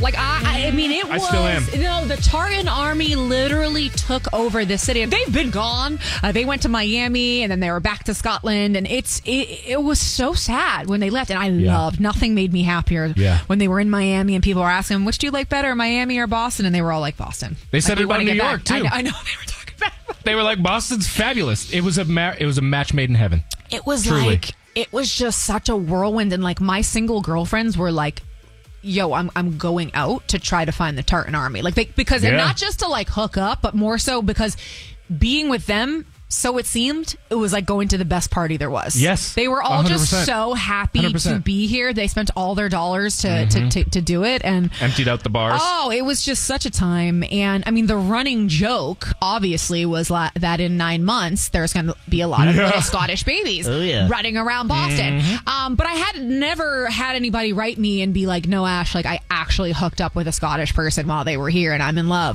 Like, I mean, it was... I still am. No, the Tartan Army literally took over the city. They've been gone. They went to Miami, and then they were back to Scotland, and it was so sad when they left, and I loved... Nothing made me happier when they were in Miami, and people were asking them, which do you like better, Miami or Boston? And they were all like, Boston. They said it about New York, too. I know. They were talking about it. They were like, Boston's fabulous. It was a match made in heaven. It was Truly. like... It was just such a whirlwind, and like my single girlfriends were like, yo, I'm going out to try to find the Tartan Army. Like because and not just to like hook up, but more so because being with them, so it seemed, it was like going to the best party there was. Yes. They were all 100%. just so happy 100%. to be here. They spent all their dollars to do it, and emptied out the bars. Oh, it was just such a time. And I mean, the running joke obviously was that in 9 months there's going to be a lot of little Scottish babies running around Boston. But I had never had anybody write me and be like, no, Ash, like I actually hooked up with a Scottish person while they were here and I'm in love.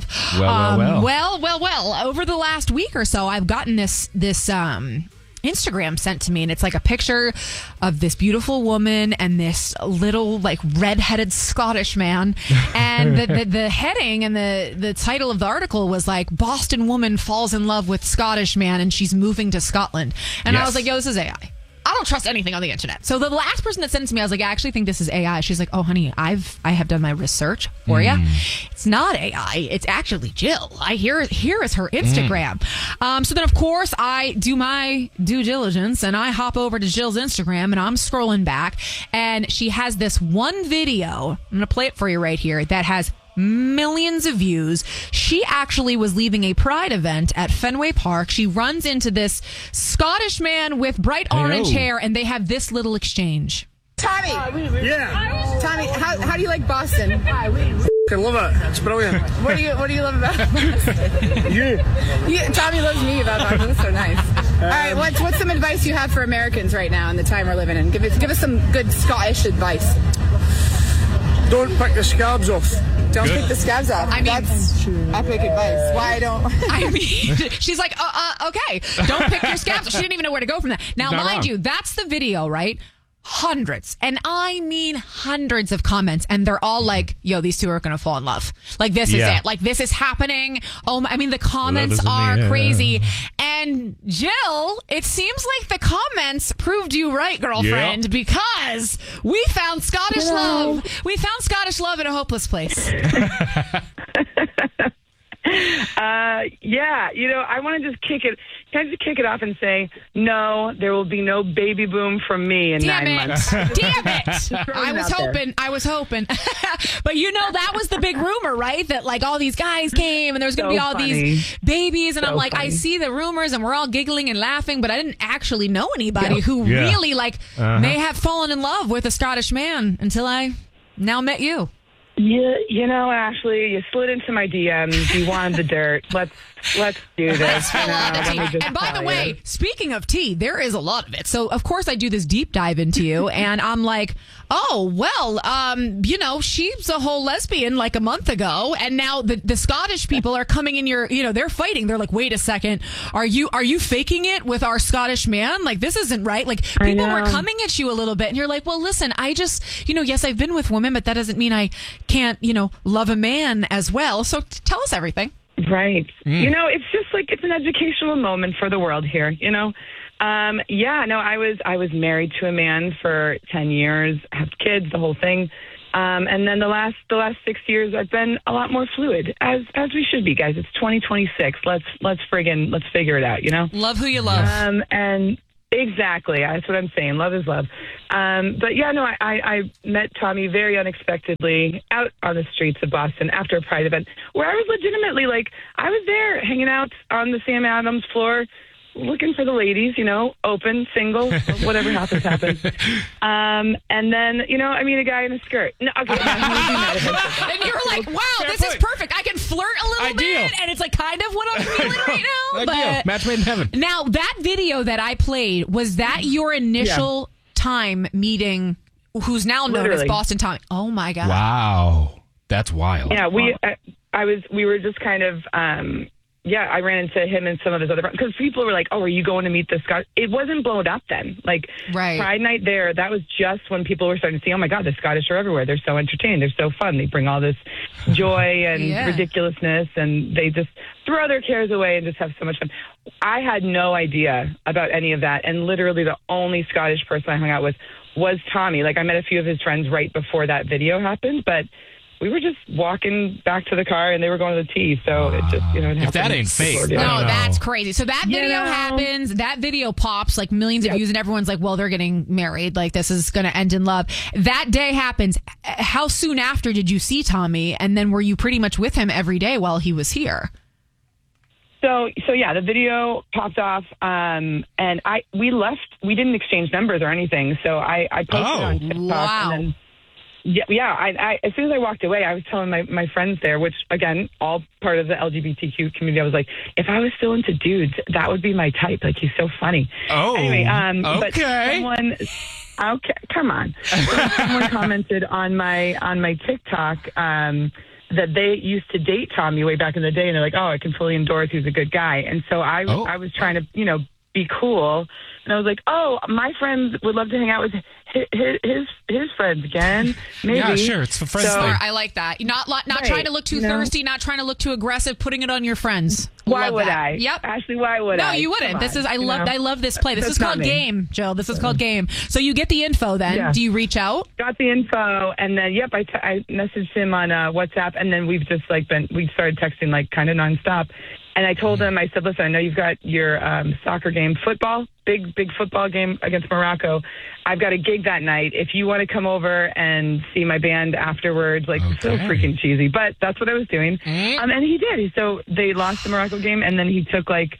Well, over the last week or so, I've gotten this Instagram sent to me, and it's like a picture of this beautiful woman and this little like redheaded Scottish man, and the heading and the title of the article was like, Boston woman falls in love with Scottish man and she's moving to Scotland. And I was like, yo, this is AI. I don't trust anything on the internet. So the last person that sent it to me, I was like, I actually think this is AI. She's like, oh, honey, I have done my research for you. It's not AI. It's actually Jill. Here is her Instagram. So then, of course, I do my due diligence and I hop over to Jill's Instagram and I'm scrolling back and she has this one video. I'm going to play it for you right here that has millions of views. She actually was leaving a Pride event at Fenway Park. She runs into this Scottish man with bright orange hair, and they have this little exchange. Tommy! Tommy, how do you like Boston? I love it. It's brilliant. What do you love about Boston? You. Tommy loves me about Boston. That's so nice. All right, what's some advice you have for Americans right now in the time we're living in? Give us some good Scottish advice. Don't pick the scabs off. Don't pick the scabs off. I mean, that's epic advice. Why don't... I mean, she's like, okay, don't pick your scabs. She didn't even know where to go from that. Now, mind you, that's the video, right? Hundreds, and I mean hundreds of comments, and they're all like, yo, these two are going to fall in love. Like, this is it. Like, this is happening. Oh, I mean, the comments are crazy. And Jill, it seems like the comments proved you right, girlfriend, because we found Scottish love. We found Scottish love in a hopeless place. I want to just kick it off and say, no, there will be no baby boom from me in 9 months. Damn it. I was hoping. But that was the big rumor, right? That like all these guys came and there was going to be all these babies. And I'm like, I see the rumors and we're all giggling and laughing, but I didn't actually know anybody who really may have fallen in love with a Scottish man until I now met you. Yeah, Ashley, you slid into my DMs. You wanted the dirt. Let's do this. And by the way, speaking of tea, there is a lot of it. So, of course, I do this deep dive into you, and I'm like, oh, well, she's a whole lesbian like a month ago, and now the Scottish people are coming in they're fighting. They're like, wait a second, are you faking it with our Scottish man? Like, this isn't right. Like, people were coming at you a little bit, and you're like, well, listen, I just, yes, I've been with women, but that doesn't mean I can't, love a man as well. So tell us everything. Right. It's just like, it's an educational moment for the world here, I was married to a man for 10 years, have kids, the whole thing. And then the last 6 years, I've been a lot more fluid, as we should be, guys. It's 2026. Let's figure it out, Love who you love. And exactly. That's what I'm saying. Love is love. I met Tommy very unexpectedly out on the streets of Boston after a Pride event where I was legitimately I was there hanging out on the Sam Adams floor, looking for the ladies, open, single, whatever happens. And then, I meet a guy in a skirt. No, okay, and you're like, wow, this is perfect. I can flirt a little bit, and it's kind of what I'm feeling right now. But match made in heaven. Now, that video that I played, was that your initial time meeting who's now known as Boston Tommy? Oh, my God. Wow. That's wild. Yeah, we were just kind of... I ran into him and some of his other friends because people were like, "Oh, are you going to meet the Scottish?" It wasn't blown up then. Like Right. Pride Night there, that was just when people were starting to see, "Oh my God, the Scottish are everywhere. They're so entertaining. They're so fun. They bring all this joy and Yeah. ridiculousness, and they just throw their cares away and just have so much fun." I had no idea about any of that, and literally the only Scottish person I hung out with was Tommy. Like I met a few of his friends right before that video happened, but we were just walking back to the car and they were going to the tea. So it just, it If that happened ain't fake, before, I yeah. don't No, know. that's crazy. So that video happens. That video pops like millions of views, and everyone's like, "Well, they're getting married. Like this is going to end in love." That day happens. How soon after did you see Tommy? And then were you pretty much with him every day while he was here? So yeah, the video popped off, and we left. We didn't exchange numbers or anything. So I posted on TikTok, Wow. and then I as soon as I walked away, I was telling my friends there, which again, all part of the LGBTQ community. I was like, if I was still into dudes, that would be my type. Like he's so funny. Oh, anyway, but okay. someone. Okay, come on. Someone commented on my TikTok. That they used to date Tommy way back in the day, and they're like, "Oh, I can fully endorse. He's a good guy." And so I was trying to, be cool, and I was like, "Oh, my friends would love to hang out with his friends again." Maybe. Yeah, sure. It's a friends thing. I like that. Not Right, trying to look too thirsty, not trying to look too aggressive, putting it on your friends. Why Love would that. I? Yep. Ashley, why would I? No, you wouldn't. Come This on, is I you love know? I love this play. This That's is called not me. Game, Jill. This is called Game. So you get the info then. Yeah. Do you reach out? Got the info, and then I messaged him on WhatsApp, and then we've just we started texting like kind of nonstop. And I told him, I said, "Listen, I know you've got your soccer game, big football game against Morocco. I've got a gig that night. If you want to come over and see my band afterwards," like so Okay. freaking cheesy, but that's what I was doing. And he did. So they lost the Morocco game, and then he took like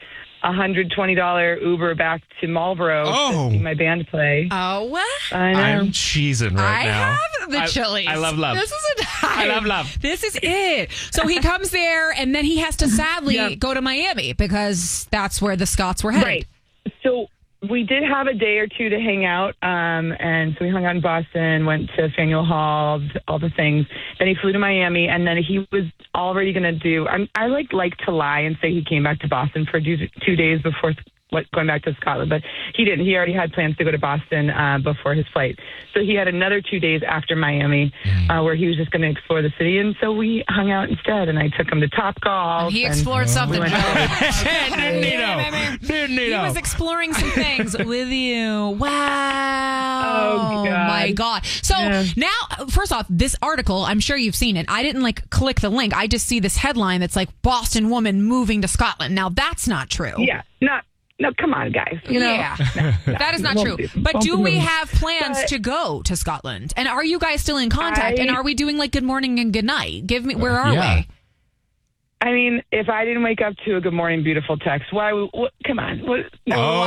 $120 Uber back to Marlboro to see my band play. Oh, what? I know. I'm cheesing right I now. have the chilies. I love love. This is a time. I love love. This is it. So he comes there, and then he has to sadly Yep. go to Miami because that's where the Scots were headed. Right. So we did have a day or two to hang out, and so we hung out in Boston, went to Faneuil Hall, all the things. Then he flew to Miami, and then he was already going to do. I like to lie and say he came back to Boston for 2 days before going back to Scotland, but he didn't. He already had plans to go to Boston before his flight. So he had another 2 days after Miami where he was just going to explore the city, and so we hung out instead, and I took him to Topgolf. He explored something, went Jill. Didn't he Yeah, know? baby. Didn't he He know? was exploring some things with you. Wow. Oh, God. My God. So now, first off, this article, I'm sure you've seen it. I didn't click the link. I just see this headline that's like Boston woman moving to Scotland. Now, that's not true. Yeah, no, come on, guys. Yeah. That is not Won't true. be- But won't do be we moving. have plans But- to go to Scotland? And are you guys still in contact? And are we doing like good morning and good night? Where are Yeah. we? I mean, if I didn't wake up to a good morning, beautiful text, come on. No.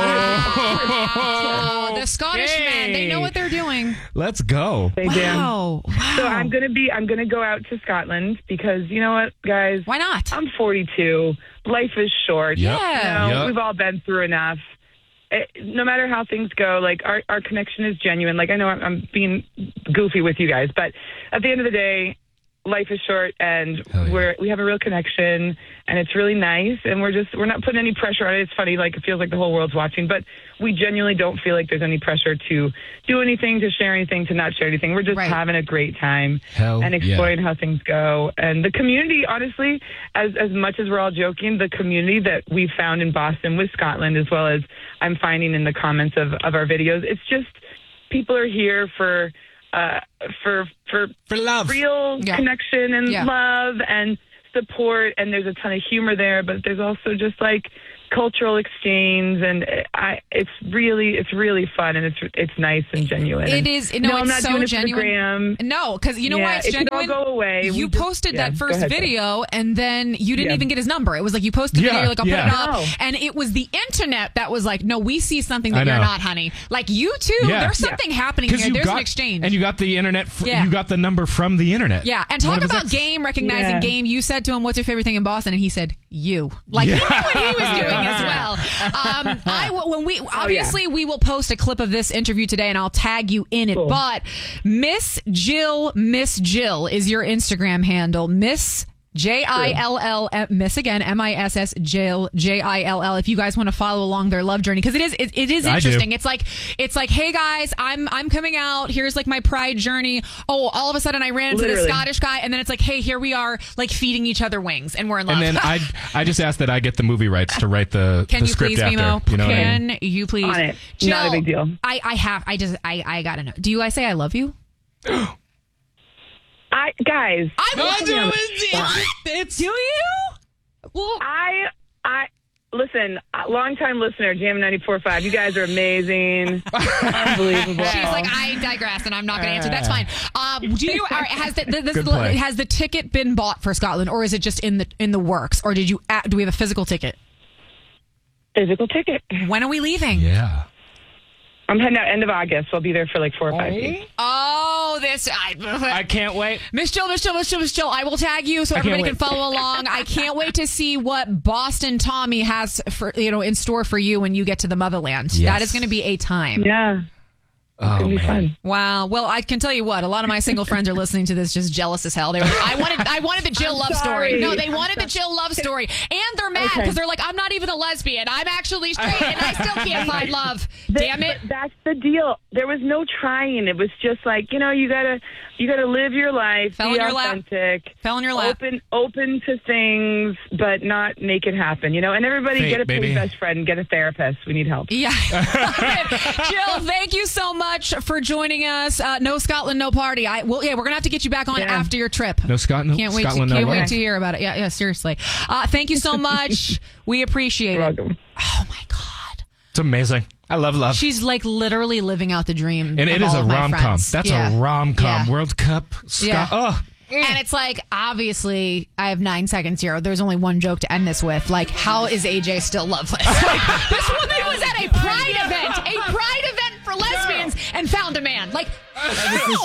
Oh, the Scottish men, they know what they're doing. Let's go. They do. Wow. So I'm gonna go out to Scotland because you know what, guys? Why not? I'm 42. Life is short. Yep. Yeah. Yep. We've all been through enough. No matter how things go, like our connection is genuine. Like I know I'm being goofy with you guys, but at the end of the day, life is short, and Hell yeah. we have a real connection, and it's really nice. And we're not putting any pressure on it. It's funny, like it feels like the whole world's watching, but we genuinely don't feel like there's any pressure to do anything, to share anything, to not share anything. We're just Right. having a great time Hell and exploring how things go. And the community, honestly, as much as we're all joking, the community that we found in Boston with Scotland, as well as I'm finding in the comments of our videos, it's just people are here for love. real Yeah. connection and Yeah. love and support, and there's a ton of humor there, but there's also just like cultural exchange, and it's really fun, and it's nice and genuine. It is. No, No, I'm it's not so doing it for the genuine. gram. No, because you know why Yeah, it's it could all genuine? go away. You We just- posted yeah, that go first ahead, video, and then you didn't Yeah. even get his number. It was like you posted the Yeah, video, like I'll yeah. put it up, No. and it was the internet that was like, no, we see something I that you're know. not, honey. Like you too. Yeah. There's something happening here. There's an exchange. and you got the internet. Yeah. You got the number from the internet. Yeah, and One talk of his about ex- Game, recognizing Yeah. Game. You said to him, "What's your favorite thing in Boston?" And he said, "You." Like you know what he was doing as well. Obviously we will post a clip of this interview today, and I'll tag you in it. Cool. But Miss Jill is your Instagram handle. Miss Jill, miss again, MISS, Jill, JILL. If you guys want to follow along their love journey, because it is interesting. It's like, hey guys, I'm coming out. Here's like my pride journey. Oh, all of a sudden I ran into this Scottish guy, and then it's like, hey, here we are, like feeding each other wings, and we're in love. And then I just asked that I get the movie rights to write the script please, after. Mimo? You know what I Can mean? you please? On it. Jill, Not a big deal. I gotta know. Do you guys say I love you? Guys. Do you? Well, I listen, long-time listener, Jam 94.5. You guys are amazing. Unbelievable. she's like, I digress, and I'm not going to answer. That's fine. Has the ticket been bought for Scotland, or is it just in the works, or do we have a physical ticket? Physical ticket. When are we leaving? Yeah. I'm heading out end of August, so I'll be there for like 4 or 5 days. Oh, I can't wait. Miss Jill, I will tag you so everybody can follow along. I can't wait to see what Boston Tommy has for in store for you when you get to the motherland. Yes. That is going to be a time. Yeah. It's Oh, going to be man. fun. Wow. Well, I can tell you what, a lot of my single friends are listening to this just jealous as hell. They were I wanted the Jill love story. No, they wanted the Jill love story. And they're mad because they're like, I'm not even a lesbian. I'm actually straight and I still can't find love. Damn it. That's the deal. There was no trying. It was just like, you gotta live your life, Fell be in your lap. authentic. Fell in your lap. Open to things, but not make it happen, And everybody Fate, get a baby. best friend, get a therapist. We need help. Yeah. Jill, thank you so much for joining us. No Scotland, no party. We're going to have to get you back on after your trip. No Scotland, Can't Scotland, wait no wait way. to hear about it. Yeah, seriously. Thank you so much. We appreciate You're it. welcome. Oh my God. It's amazing. I love love. She's like literally living out the dream. And it of is all a of my rom-com. friends. That's Yeah. a rom-com. Yeah. World Cup. Yeah. Oh. And it's like, obviously, I have 9 seconds here. There's only one joke to end this with. Like, how is AJ still loveless? Like, this woman was at a pride event for lesbians and found a man. Like,